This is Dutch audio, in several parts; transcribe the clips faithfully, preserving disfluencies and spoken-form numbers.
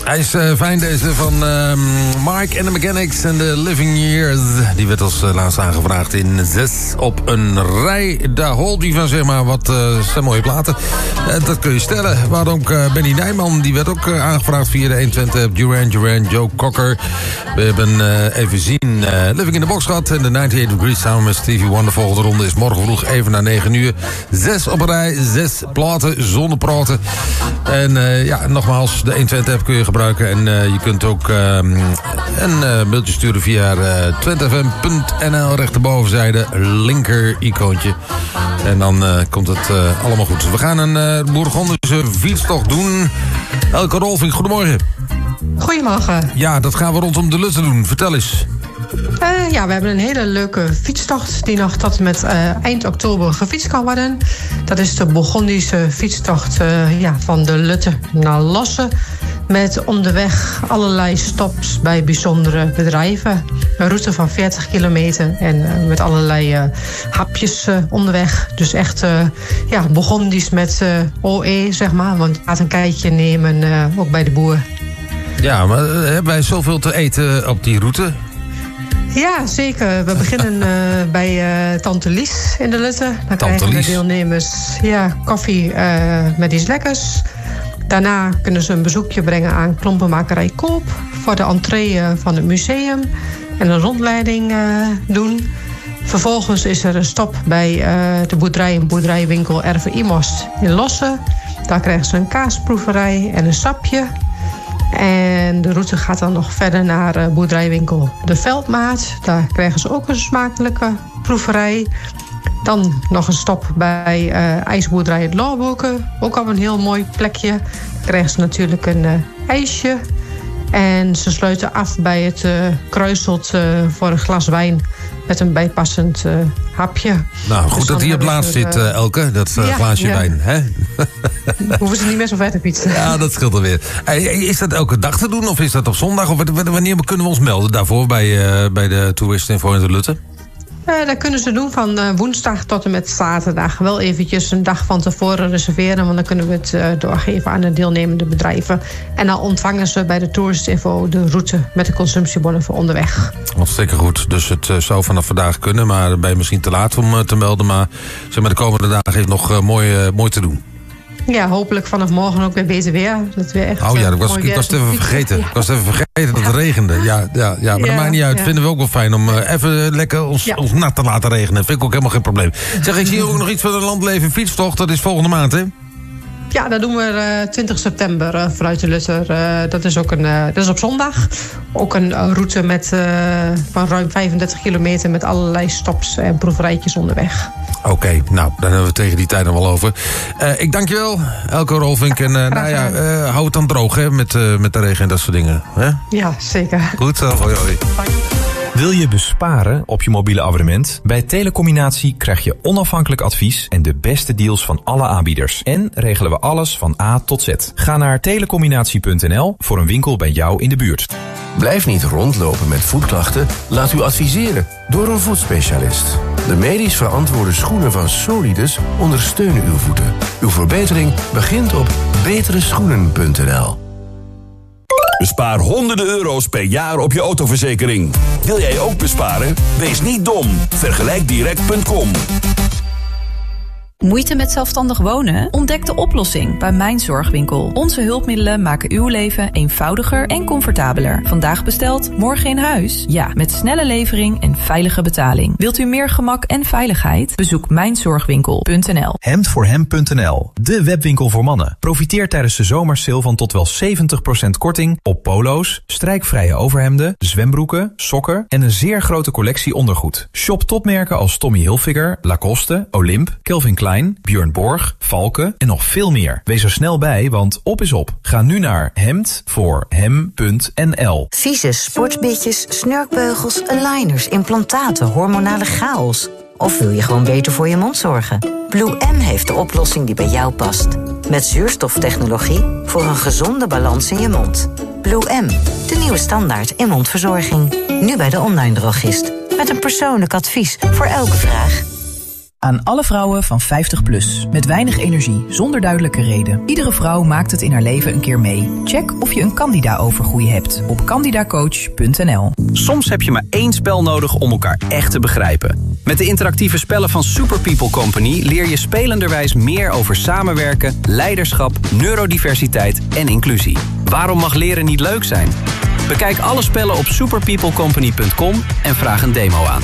Hij is uh, fijn, deze van uh, Mike and the Mechanics en The Living Years. Die werd als uh, laatst aangevraagd in zes op een rij. Daar holt hij van, zeg maar, wat uh, zijn mooie platen. Uh, dat kun je stellen. Waarom ook uh, Benny Nijman, die werd ook uh, aangevraagd via de honderdtwintig. Duran Duran, Joe Cocker. We hebben uh, even zien uh, Living in the Box gehad. En de negenennegentig Degrees samen met Stevie Wonder. Volgende ronde is morgen vroeg even na negen uur. Zes op een rij, zes platen zonder praten. En uh, ja, nogmaals, de honderdtwintig app kun je gebruiken. En uh, je kunt ook uh, een uh, mailtje sturen via uh, twintig f m punt n l, rechterbovenzijde, linker icoontje. En dan uh, komt het uh, allemaal goed. We gaan een uh, Bourgondische fietstocht doen. Elke Rolfing, goedemorgen. Goedemorgen. Ja, dat gaan we rondom de Lutte doen. Vertel eens. Uh, ja, we hebben een hele leuke fietstocht die nog tot met uh, eind oktober gefietst kan worden. Dat is de Bourgondische fietstocht uh, ja, van de Lutte naar Lossen. Met onderweg allerlei stops bij bijzondere bedrijven. Een route van veertig kilometer en uh, met allerlei uh, hapjes uh, onderweg. Dus echt uh, ja, Bourgondisch met uh, O E, zeg maar. Want je gaat een kijkje nemen, uh, ook bij de boer. Ja, maar uh, hebben wij zoveel te eten op die route? Ja, zeker. We beginnen uh, bij uh, Tante Lies in de Lutte. Dan Tante krijgen Lies. de deelnemers ja, koffie uh, met iets lekkers. Daarna kunnen ze een bezoekje brengen aan Klompenmakerij Koop voor de entree uh, van het museum en een rondleiding uh, doen. Vervolgens is er een stop bij uh, de boerderij en boerderijwinkel R V I-Most in Lossen. Daar krijgen ze een kaasproeverij en een sapje. En de route gaat dan nog verder naar uh, boerderijwinkel De Veldmaat. Daar krijgen ze ook een smakelijke proeverij. Dan nog een stop bij uh, ijsboerderij Het Loorboeken. Ook op een heel mooi plekje. Dan krijgen ze natuurlijk een uh, ijsje. En ze sluiten af bij het uh, Kruiselt uh, voor een glas wijn met een bijpassend uh, hapje. Nou, goed dus dat hij op laatst er, zit, uh, Elke. Dat uh, ja, glaasje ja. wijn, hè? Hoeven ze niet meer zo ver te fietsen. Ja, dat scheelt alweer. Hey, is dat elke dag te doen of is dat op zondag? Of wanneer kunnen we ons melden daarvoor bij, uh, bij de Toeristeninfo in de Lutte? Uh, dat kunnen ze doen van uh, woensdag tot en met zaterdag. Wel eventjes een dag van tevoren reserveren, want dan kunnen we het uh, doorgeven aan de deelnemende bedrijven. En dan ontvangen ze bij de Toeristeninfo de route met de consumptiebonnen voor onderweg. Hartstikke goed. Dus het uh, zou vanaf vandaag kunnen, maar dan ben je misschien te laat om uh, te melden. Maar zeg maar, de komende dagen heeft nog uh, mooi, uh, mooi te doen. Ja, hopelijk vanaf morgen ook weer beter weer. Dat weer echt, oh ja, dat was, uh, ik was het even vergeten. Ja. Ik was het even vergeten dat het regende. Ja, ja, ja maar Ja, dat maakt niet uit. ja. Vinden we ook wel fijn om uh, even lekker ons, Ja. ons nat te laten regenen. Vind ik ook helemaal geen probleem. Zeg, ik zie ook nog iets van de Landleven fietstocht. Dat is volgende maand, hè? Ja, dat doen we uh, twintig september uh, vanuit de Lutter. Uh, dat is ook een, uh, dat is op zondag. Ook een uh, route met, uh, van ruim vijfendertig kilometer met allerlei stops en proeverijtjes onderweg. Oké, okay, nou, dan hebben we tegen die tijd nog wel over. Uh, ik dank je wel, Elke Rolfink. En uh, nou ja, uh, hou het dan droog, hè, met, uh, met de regen en dat soort dingen. Hè? Ja, zeker. Goed zo, hoi hoi. Wil je besparen op je mobiele abonnement? Bij Telecombinatie krijg je onafhankelijk advies en de beste deals van alle aanbieders. En regelen we alles van A tot Z. Ga naar telecombinatie punt n l voor een winkel bij jou in de buurt. Blijf niet rondlopen met voetklachten. Laat u adviseren door een voetspecialist. De medisch verantwoorde schoenen van Solidus ondersteunen uw voeten. Uw verbetering begint op betere schoenen punt n l. Bespaar honderden euro's per jaar op je autoverzekering. Wil jij ook besparen? Wees niet dom. Vergelijk direct punt com. Moeite met zelfstandig wonen? Ontdek de oplossing bij Mijn Zorgwinkel. Onze hulpmiddelen maken uw leven eenvoudiger en comfortabeler. Vandaag besteld, morgen in huis? Ja, met snelle levering en veilige betaling. Wilt u meer gemak en veiligheid? Bezoek mijn zorgwinkel punt n l. hemd voor hem punt n l, de webwinkel voor mannen. Profiteer tijdens de zomersale van tot wel zeventig procent korting op polo's, strijkvrije overhemden, zwembroeken, sokken en een zeer grote collectie ondergoed. Shop topmerken als Tommy Hilfiger, Lacoste, Olymp, Calvin Klein, Björn Borg, Valken en nog veel meer. Wees er snel bij, want op is op. Ga nu naar hemd voor hem punt n l. Vieze sportbitjes, snurkbeugels, aligners, implantaten, hormonale chaos. Of wil je gewoon beter voor je mond zorgen? Blue M heeft de oplossing die bij jou past. Met zuurstoftechnologie voor een gezonde balans in je mond. Blue M, de nieuwe standaard in mondverzorging. Nu bij de online drogist. Met een persoonlijk advies voor elke vraag. Aan alle vrouwen van vijftig plus. Met weinig energie, zonder duidelijke reden. Iedere vrouw maakt het in haar leven een keer mee. Check of je een Candida-overgroei hebt op candidacoach punt n l. Soms heb je maar één spel nodig om elkaar echt te begrijpen. Met de interactieve spellen van Super People Company leer je spelenderwijs meer over samenwerken, leiderschap, neurodiversiteit en inclusie. Waarom mag leren niet leuk zijn? Bekijk alle spellen op super people company punt com en vraag een demo aan.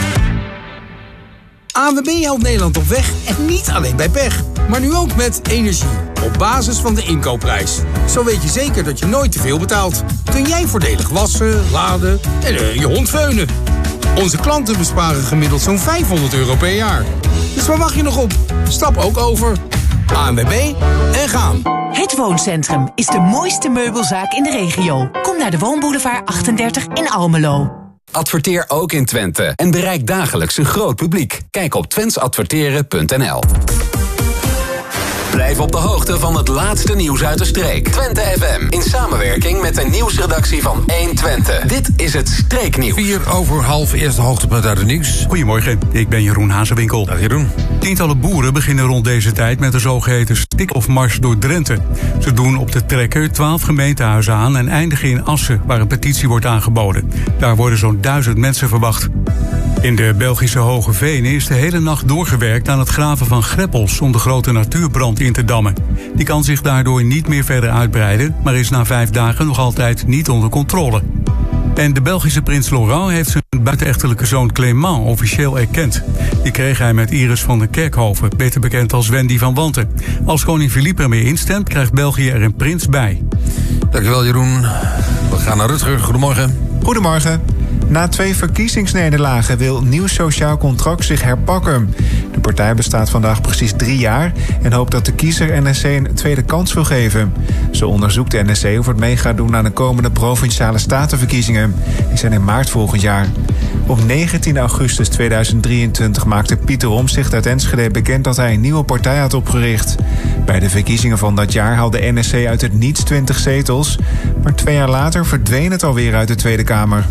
A N W B helpt Nederland op weg en niet alleen bij pech. Maar nu ook met energie. Op basis van de inkoopprijs. Zo weet je zeker dat je nooit te veel betaalt. Kun jij voordelig wassen, laden en uh, je hond veunen. Onze klanten besparen gemiddeld zo'n vijfhonderd euro per jaar. Dus waar wacht je nog op? Stap ook over. A N W B en gaan. Het Wooncentrum is de mooiste meubelzaak in de regio. Kom naar de Woonboulevard achtendertig in Almelo. Adverteer ook in Twente en bereik dagelijks een groot publiek. Kijk op twents adverteren punt n l. Blijf op de hoogte van het laatste nieuws uit de streek. Twente F M in samenwerking met de nieuwsredactie van één Twente. Dit is het Streeknieuws. Vier over half, eerste hoogtepunt uit het nieuws. Goedemorgen, ik ben Jeroen Hazewinkel. Dag Jeroen. Tientallen boeren beginnen rond deze tijd met de zogeheten stikstofmars door Drenthe. Ze doen op de trekker twaalf gemeentehuizen aan en eindigen in Assen, waar een petitie wordt aangeboden. Daar worden zo'n duizend mensen verwacht. In de Belgische Hoge Venen is de hele nacht doorgewerkt aan het graven van greppels om de grote natuurbrand in te dammen. Die kan zich daardoor niet meer verder uitbreiden, maar is na vijf dagen nog altijd niet onder controle. En de Belgische prins Laurent heeft zijn buitenechtelijke zoon Clément officieel erkend. Die kreeg hij met Iris van der Kerkhoven, beter bekend als Wendy van Wanten. Als koning Philippe ermee instemt, krijgt België er een prins bij. Dankjewel Jeroen. We gaan naar Rutger. Goedemorgen. Goedemorgen. Na twee verkiezingsnederlagen wil Nieuw Sociaal Contract zich herpakken. De partij bestaat vandaag precies drie jaar en hoopt dat de kiezer N S C een tweede kans wil geven. Zo onderzoekt de N S C of het mee gaat doen aan de komende provinciale statenverkiezingen. Die zijn in maart volgend jaar. Op negentien augustus tweeduizend drieëntwintig maakte Pieter Omtzigt uit Enschede bekend dat hij een nieuwe partij had opgericht. Bij de verkiezingen van dat jaar haalde N S C uit het niets twintig zetels, maar twee jaar later verdween het alweer uit de Tweede Kamer.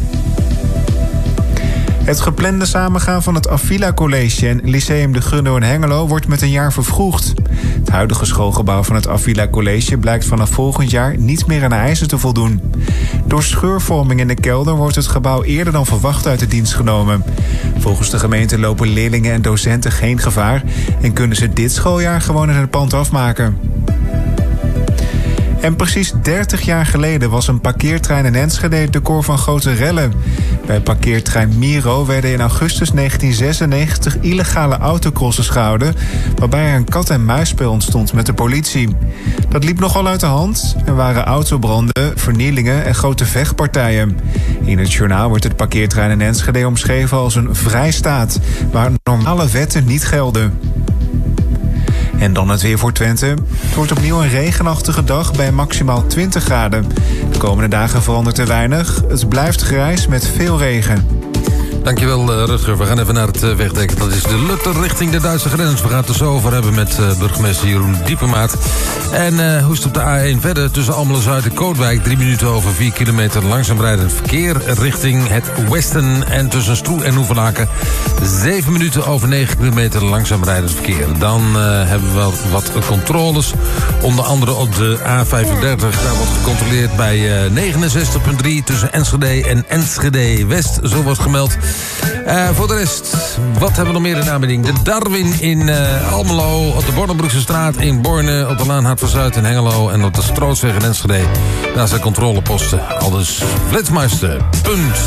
Het geplande samengaan van het Avila College en Lyceum de Gunno in Hengelo wordt met een jaar vervroegd. Het huidige schoolgebouw van het Avila College blijkt vanaf volgend jaar niet meer aan de eisen te voldoen. Door scheurvorming in de kelder wordt het gebouw eerder dan verwacht uit de dienst genomen. Volgens de gemeente lopen leerlingen en docenten geen gevaar en kunnen ze dit schooljaar gewoon in het pand afmaken. En precies dertig jaar geleden was een parkeertrein in Enschede het decor van grote rellen. Bij parkeertrein Miro werden in augustus negentien zesennegentig illegale autocrossen gehouden, waarbij er een kat-en-muisspel ontstond met de politie. Dat liep nogal uit de hand. Er waren autobranden, vernielingen en grote vechtpartijen. In het journaal wordt het parkeertrein in Enschede omschreven als een vrijstaat, waar normale wetten niet gelden. En dan het weer voor Twente. Het wordt opnieuw een regenachtige dag bij maximaal twintig graden. De komende dagen verandert er weinig. Het blijft grijs met veel regen. Dankjewel Rutger. We gaan even naar het wegdek. Dat is de Lutter richting de Duitse grens. We gaan het er zo over hebben met uh, burgemeester Jeroen Diepemaat. En uh, hoe is het op de A één verder? Tussen Almelo-Zuid en Kootwijk. Drie minuten over vier kilometer langzaam rijdend verkeer richting het westen. En tussen Stroe en Hoevelaken zeven minuten over negen kilometer langzaam rijdend verkeer. Dan uh, hebben we wel wat controles. Onder andere op de A vijfendertig. Daar wordt gecontroleerd bij uh, negenenzestig komma drie tussen Enschede en Enschede West. Zo wordt gemeld. Uh, voor de rest, wat hebben we nog meer in aanbieding? De Darwin in uh, Almelo, op de Bornebroekse straat in Borne, op de Laan Hart van Zuid in Hengelo en op de Strootsweg in Enschede. Daar zijn controleposten. Aldus Flitsmeister. Punt.